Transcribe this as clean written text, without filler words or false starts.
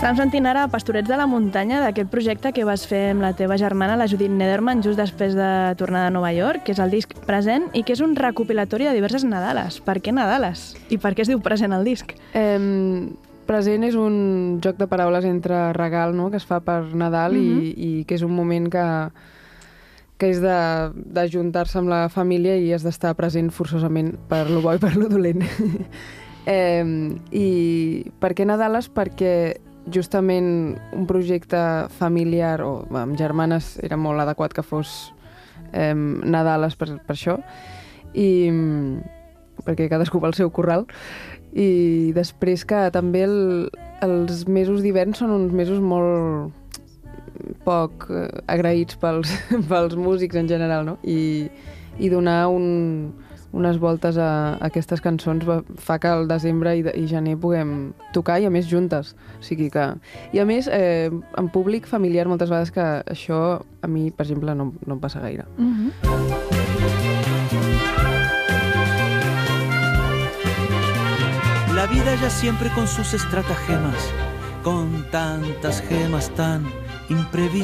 Estem sentint ara Pastorets de la muntanya, d'aquest projecte que vas fer amb la teva germana, la Judit Nederman, just després de tornar de Nova York, que és el disc Present, i que és un recopilatori de diverses Nadales. Per què Nadales? I per què es diu Present el disc? Present és un joc de paraules entre regal, no?, que es fa per Nadal i que és un moment que és d'ajuntar-se amb la família i has d'estar present forçosament per lo bo i per lo dolent. I per què Nadales? Perquè justament un projecte familiar o amb germanes era molt adequat que fos Nadales per això, i perquè cadascú pel seu corral. I després que també els mesos d'hivern són uns mesos molt poc agraïts pels músics en general, no? I donar unes voltes a aquestes cançons fa que al desembre i gener puguem tocar, i a més juntes. O sigui que... I a més, en públic familiar moltes vegades, que això a mi, per exemple, no em passa gaire. La vida ya siempre con sus estratagemas, con tantas gemas tan imprevistas.